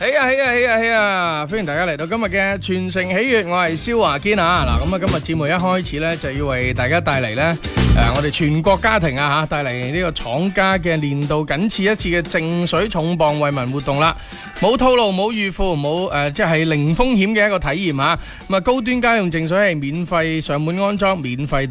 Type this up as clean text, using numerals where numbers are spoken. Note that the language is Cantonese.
歡迎大家嚟到今日嘅全城喜悅，我係蕭華堅啊！嗱，咁啊，今日節目一開始咧，就要為大家帶嚟咧，我哋全國家庭啊帶嚟呢個廠家嘅年度僅次一次嘅淨水重磅惠民活動啦，冇套路，冇預付，冇即係零風險嘅一個體驗啊！咁啊，高端家用淨水係免費上門安裝，免費